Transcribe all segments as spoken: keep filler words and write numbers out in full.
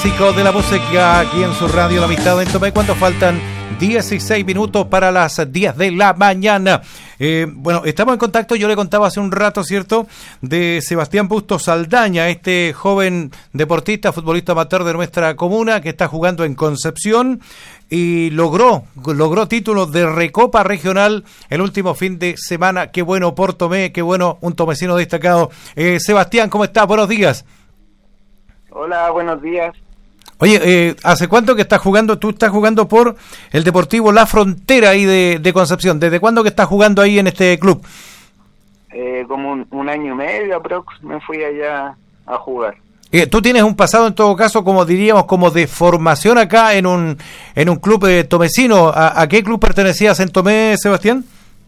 De la música aquí en su radio La Amistad en Tomé, cuando faltan dieciséis minutos para las diez de la mañana. Eh, bueno, estamos en contacto, yo le contaba hace un rato, ¿cierto?, de Sebastián Bustos Saldaña, este joven deportista, futbolista amateur de nuestra comuna, que está jugando en Concepción y logró, logró títulos de Recopa Regional el último fin de semana. Qué bueno por Tomé, qué bueno, un tomecino destacado. Eh, Sebastián, ¿cómo estás? Buenos días. Hola, buenos días. Oye, eh, ¿hace cuánto que estás jugando? Tú estás jugando por el Deportivo La Frontera ahí de, de Concepción. ¿Desde cuándo que estás jugando ahí en este club? Eh, como un, un año y medio aprox me fui allá a jugar. Eh, tú tienes un pasado en todo caso, como diríamos, como de formación acá en un en un club eh, tomecino. ¿A, ¿A qué club pertenecías en Tomé, Sebastián?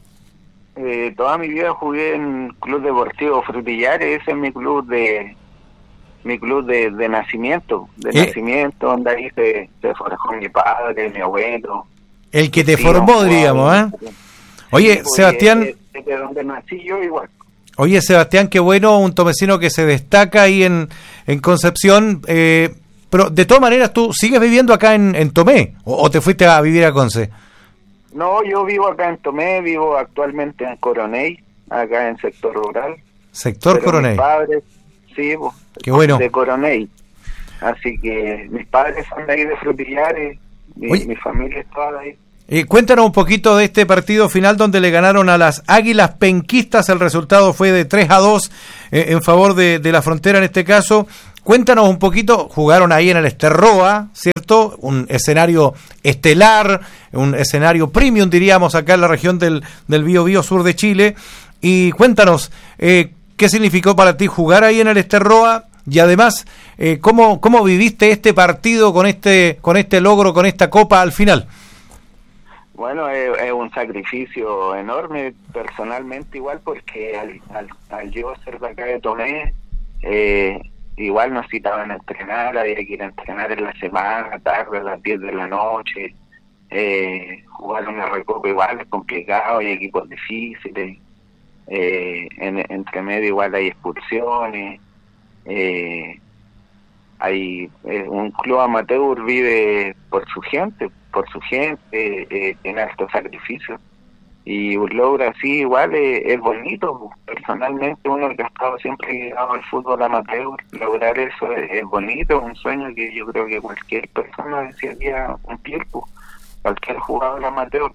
Eh, toda mi vida jugué en Club Deportivo Frutillares, ese es mi club de... mi club de, de nacimiento, de ¿Eh? nacimiento, donde ahí se, se forjó mi padre, mi abuelo. El que te formó, no, diríamos, ¿eh? Oye, sí, Sebastián... De, de donde nací yo igual. Oye, Sebastián, qué bueno, un tomecino que se destaca ahí en, en Concepción, eh, pero de todas maneras, ¿tú sigues viviendo acá en, en Tomé o, o te fuiste a vivir a Conce? No, yo vivo acá en Tomé, vivo actualmente en Coronel, acá en sector rural. Sector pero Coronel. Mis padres, sí, pues, qué bueno. De Coronel. Así que mis padres son de ahí de Frutillares, mi, mi familia es toda de ahí. Eh, cuéntanos un poquito de este partido final donde le ganaron a las Águilas Penquistas. El resultado fue de tres a dos eh, en favor de, de La Frontera en este caso. Cuéntanos un poquito, jugaron ahí en el Esterroa, ¿cierto? Un escenario estelar, un escenario premium, diríamos, acá en la región del, del Bío Bío sur de Chile. Y cuéntanos, eh, ¿qué significó para ti jugar ahí en el Esterroa? Y además, eh, ¿cómo, cómo viviste este partido con este, con este logro, con esta copa al final? Bueno, es, es un sacrificio enorme personalmente igual, porque al, al, al yo ser de acá de Tomé, eh, igual nos citaban a entrenar, había que ir a entrenar en la semana, tarde, a las diez de la noche, eh, jugar una recopa igual es complicado, hay equipos difíciles, eh, en, entre medio igual hay expulsiones, eh, hay eh, un club amateur vive por su gente, por su gente, eh, tiene alto sacrificio y un logro así igual es, es bonito. Personalmente uno que ha estado siempre ligado al fútbol amateur, lograr eso es, es bonito, un sueño que yo creo que cualquier persona desearía cumplir, pues, cualquier jugador amateur,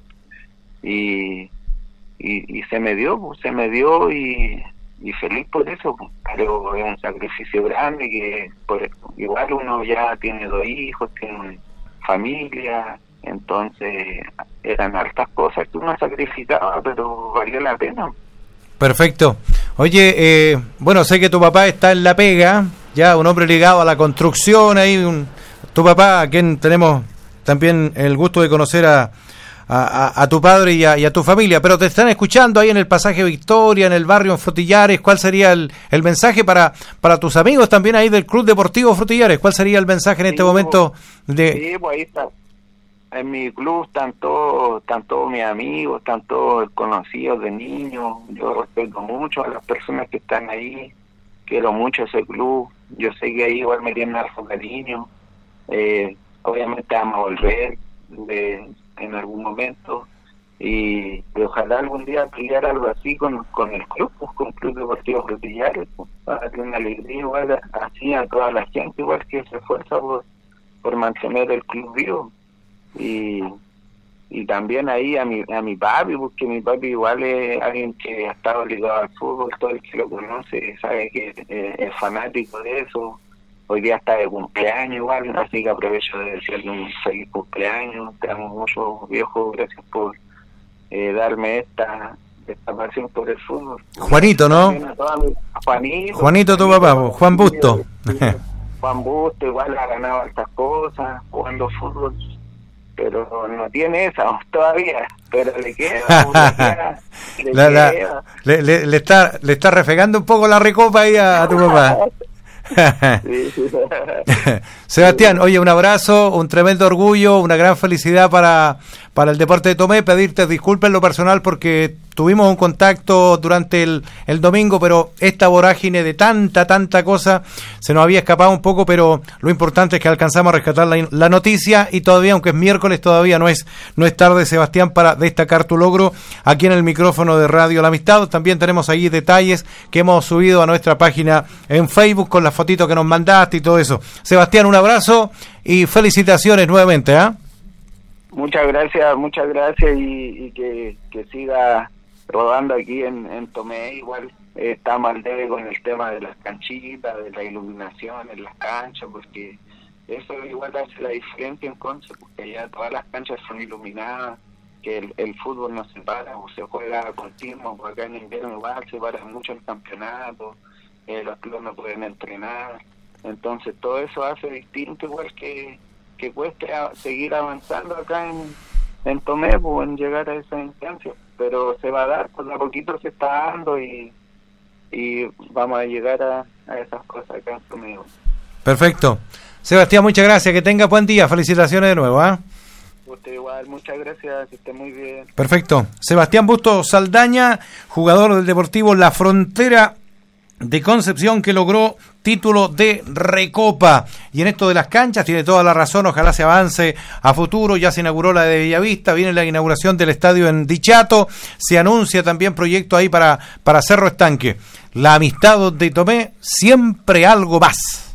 y, y y se me dio, pues, se me dio y y feliz por eso, pues, pero es un sacrificio grande que por, igual uno ya tiene dos hijos, tiene familia, entonces eran hartas cosas que uno sacrificaba, pero valió la pena. Perfecto. Oye, eh, bueno, sé que tu papá está en La Pega, ya un hombre ligado a la construcción, ahí un, tu papá, a quien tenemos también el gusto de conocer a A, a, a tu padre y a, y a tu familia, pero te están escuchando ahí en el pasaje Victoria, en el barrio en Frutillares. ¿Cuál sería el, el mensaje para para tus amigos también ahí del Club Deportivo Frutillares? ¿Cuál sería el mensaje en este sí, momento? de Sí, pues ahí está. En mi club están todos, están todos mis amigos, están todos conocidos de niños. Yo respeto mucho a las personas que están ahí, quiero mucho ese club. Yo sé que ahí igual me tienen harto cariño. Eh, obviamente vamos a volver de en algún momento y, y ojalá algún día pelear algo así con, con el club, pues, con el Club Deportivo Frutillares, pues, para tener una alegría igual así a toda la gente igual que se esfuerza por, por mantener el club vivo, y y también ahí a mi a mi papi, porque mi papi igual es alguien que ha estado ligado al fútbol, todo el que lo conoce sabe que eh, es fanático de eso. Hoy día está de cumpleaños igual, así que aprovecho de decirle un feliz cumpleaños. Te amo mucho, viejo, gracias por eh, darme esta esta pasión por el fútbol. Juanito, ¿no? Mi, Juanito, Juanito, tu papá, Juan Busto. Juan Busto igual ha ganado estas cosas jugando fútbol, pero no tiene esa todavía, pero le queda, le queda, le, la, la, queda. Le, le, le está le está refregando un poco la recopa ahí a, a tu papá. Sí, sí. Sebastián, oye, un abrazo, un tremendo orgullo, una gran felicidad para, para el deporte de Tomé. Pedirte disculpas en lo personal porque tuvimos un contacto durante el, el domingo, pero esta vorágine de tanta, tanta cosa se nos había escapado un poco, pero lo importante es que alcanzamos a rescatar la, la noticia y todavía, aunque es miércoles, todavía no es, no es tarde, Sebastián, para destacar tu logro aquí en el micrófono de Radio La Amistad. También tenemos ahí detalles que hemos subido a nuestra página en Facebook con las fotitos que nos mandaste y todo eso. Sebastián, un abrazo y felicitaciones nuevamente, ¿ah? ¿eh? Muchas gracias, muchas gracias y, y que, que siga rodando aquí en, en Tomé. Igual eh, estamos al debe con el tema de las canchitas, de la iluminación en las canchas, porque eso igual hace la diferencia en Conce, porque ya todas las canchas son iluminadas, que el, el fútbol no se para, o se juega continuo, porque acá en invierno igual se para mucho el campeonato, eh, los clubes no pueden entrenar, entonces todo eso hace distinto, igual que que cueste a seguir avanzando acá en, en Tomé, pues, en llegar a esa instancia, pero se va a dar, pues a poquito se está dando y, y vamos a llegar a, a esas cosas acá en Tomé. Perfecto. Sebastián, muchas gracias, que tenga buen día, felicitaciones de nuevo, ¿ah? ¿eh? Usted igual, muchas gracias, que esté muy bien. Perfecto. Sebastián Bustos Saldaña, jugador del Deportivo La Frontera de Concepción, que logró título de Recopa. Y en esto de las canchas tiene toda la razón, ojalá se avance a futuro. Ya se inauguró la de Bellavista, viene la inauguración del estadio en Dichato, se anuncia también proyecto ahí para, para Cerro Estanque. La Amistad de Tomé, siempre algo más.